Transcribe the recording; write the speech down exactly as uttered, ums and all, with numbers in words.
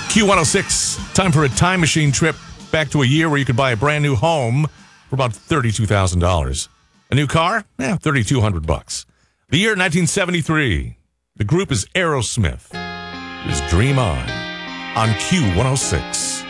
Q one oh six, time for a time machine trip back to a year where you could buy a brand new home for about thirty-two thousand dollars. A new car? Yeah, thirty-two hundred bucks. The year nineteen seventy-three. The group is Aerosmith. Is Dream On on Q one oh six.